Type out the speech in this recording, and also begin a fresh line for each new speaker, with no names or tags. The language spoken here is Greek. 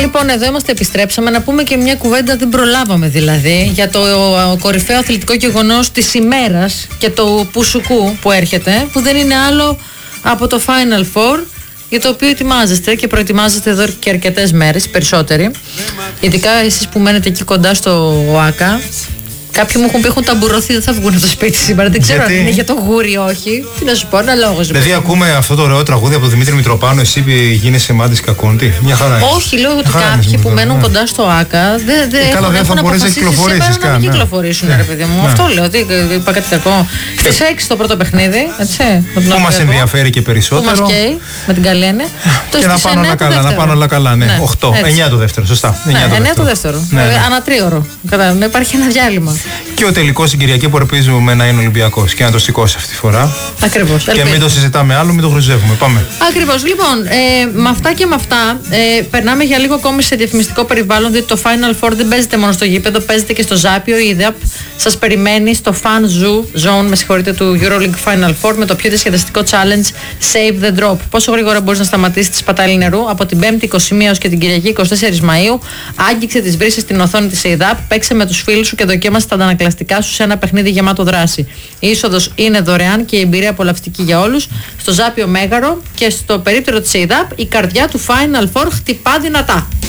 Λοιπόν, εδώ είμαστε, επιστρέψαμε να πούμε και μια κουβέντα, δεν προλάβαμε δηλαδή, για το κορυφαίο αθλητικό γεγονός της ημέρας και το Πουσουκού που έρχεται, που δεν είναι άλλο από το Final Four, για το οποίο ετοιμάζεστε και προετοιμάζεστε εδώ και αρκετές μέρες, περισσότεροι. Ειδικά εσείς που μένετε εκεί κοντά στο ΟΑΚΑ. Κάποιοι μου έχουν πει έχουν ταμπουρωθεί, δεν θα βγουν από το σπίτι σήμερα. Δεν ξέρω αν είναι για το γούρι ή όχι. Τι να σου πω, ένα λόγο.
Δηλαδή, ακούμε αυτό το ωραίο τραγούδι από τον Δημήτρη Μητροπάνο. Εσύ γίνεσαι μάντη κακόντι. Μια χαρά.
Όχι, λέω ότι κάποιοι που μένουν κοντά στο ΆΚΑ
δεν θα μπορέσει να κυκλοφορήσει καν.
Να μην κυκλοφορήσουν, ρε παιδί μου. Αυτό λέω. Ότι είπα κάτι κακό. Στις 6 το πρώτο παιχνίδι. Που
μα ενδιαφέρει και περισσότερο.
Που μα καίει με την καλή έννοια.
Και να πάνε όλα καλά. 8, 9 το δεύτερο. Σωστά.
9 το δεύτερο. Ανατρίωρο. Να υπάρχει ένα διάλειμμα.
Και ο τελικός στην Κυριακή που ελπίζουμε να είναι Ολυμπιακός και να το σηκώσει αυτή τη φορά.
Ακριβώς.
Και μην το συζητάμε άλλο, μην το χρησιμεύουμε. Πάμε.
Ακριβώς. Λοιπόν, με αυτά και με αυτά, περνάμε για λίγο ακόμη σε διαφημιστικό περιβάλλον, διότι το Final Four δεν παίζεται μόνο στο γήπεδο, παίζεται και στο Ζάπιο. Η ΕΔΑΠ σας περιμένει στο Fan Zone, του EuroLeague Final Four με το πιο διασκεδαστικό challenge Save the Drop. Πόσο γρήγορα μπορείς να σταματήσεις τη σπατάλη νερού από την 5η 21 έως και την Κυριακή 24 Μαΐου. Άγγιξε τις βρύσες στην οθόνη της ΕΔΑΠ, παίξε με τους φίλους σου και δοκίμασε τα αντανακλαστικά σου σε ένα παιχνίδι γεμάτο δράση. Η είσοδος είναι δωρεάν και η εμπειρία απολαυστική για όλους. Στο Ζάπιο Μέγαρο και στο περίπτερο της ΕΙΔΑΠ η καρδιά του Final Four χτυπά δυνατά.